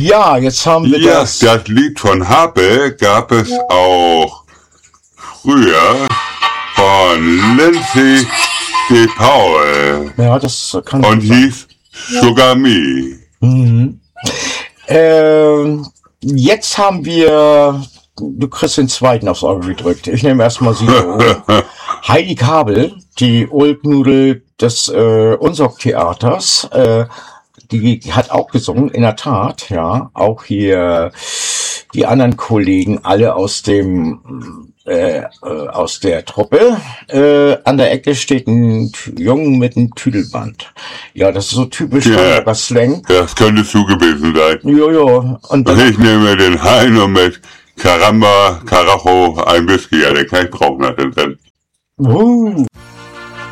Ja, jetzt haben wir Ja, das. das Lied von Habe gab es auch früher von Lindsay de Paul Ja, das kann und gut sein. hieß Sugar Me. Jetzt haben wir, du kriegst den zweiten aufs Auge gedrückt. Ich nehme erstmal Silo. Heidi Kabel, die Ulknudel des Unsorg-Theaters, die hat auch gesungen, in der Tat, ja. Auch hier die anderen Kollegen, alle aus der Truppe. An der Ecke steht ein Jungen mit einem Tüdelband. Ja, das ist so typisch Hamburger Slang. Das könnte du gewesen sein. Jojo. Und dann, Ich nehme den Heino mit Caramba, Carajo, ein Whisky. Ja, den kann ich brauchen nach dem Rennen.